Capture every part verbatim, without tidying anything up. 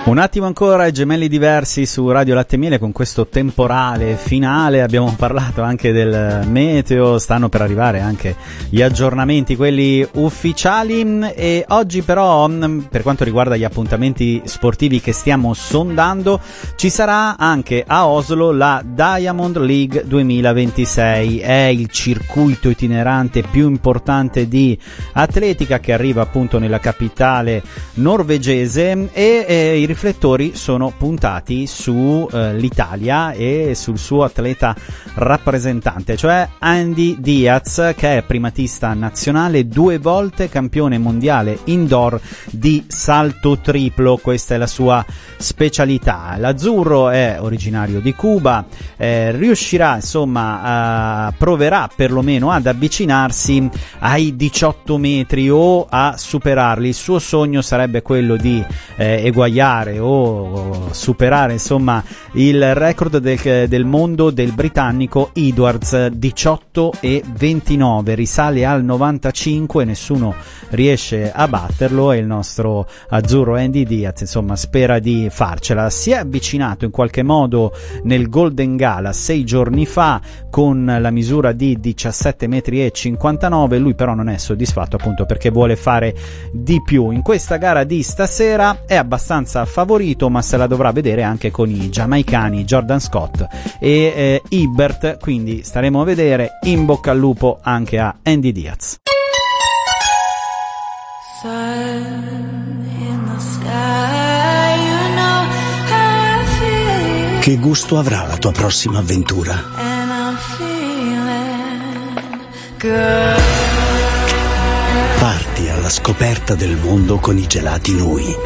Un attimo ancora, Gemelli Diversi su Radio Latte e Miele con questo temporale finale. Abbiamo parlato anche del meteo, stanno per arrivare anche gli aggiornamenti, quelli ufficiali, e oggi però per quanto riguarda gli appuntamenti sportivi che stiamo sondando ci sarà anche a Oslo la Diamond League duemilaventisei. È il circuito itinerante più importante di atletica che arriva appunto nella capitale norvegese e eh, i riflettori sono puntati su eh, l'Italia e sul suo atleta rappresentante, cioè Andy Diaz, che è primatista nazionale, due volte campione mondiale indoor di salto triplo. Questa è la sua specialità. L'azzurro è originario di Cuba, eh, riuscirà insomma, eh, proverà perlomeno ad avvicinarsi ai diciotto metri o a superarli. Il suo sogno sarebbe quello di eh, eguagliare o superare insomma il record del, del mondo del britannico Edwards, diciotto e ventinove, risale al novantacinque, nessuno riesce a batterlo e il nostro azzurro Andy Diaz insomma spera di farcela. Si è avvicinato in qualche modo nel Golden Gala sei giorni fa con la misura di diciassette metri e cinquantanove, lui però non è soddisfatto appunto perché vuole fare di più. In questa gara di stasera è abbastanza favorito, ma se la dovrà vedere anche con i giamaicani Jordan Scott e eh, Ibert, quindi staremo a vedere. In bocca al lupo anche a Andy Diaz. Che gusto avrà la tua prossima avventura? Parti alla scoperta del mondo con i gelati Nui.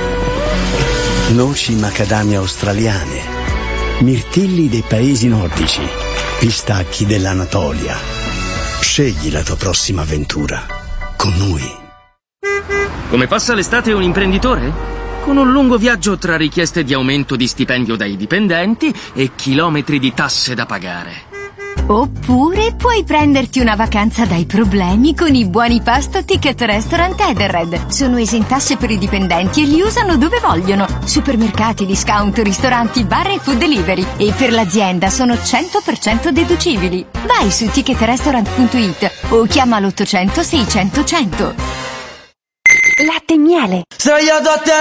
Noci macadamia australiane, mirtilli dei paesi nordici, pistacchi dell'Anatolia. Scegli la tua prossima avventura con Nui. Come passa l'estate un imprenditore? Con un lungo viaggio tra richieste di aumento di stipendio dai dipendenti e chilometri di tasse da pagare. Oppure puoi prenderti una vacanza dai problemi con i buoni pasto Ticket Restaurant Edenred. Sono esentasse per i dipendenti e li usano dove vogliono. Supermercati, discount, ristoranti, bar e food delivery. E per l'azienda sono cento per cento deducibili. Vai su ticket restaurant punto it o chiama l'ottocento seicento cento. Latte e Miele.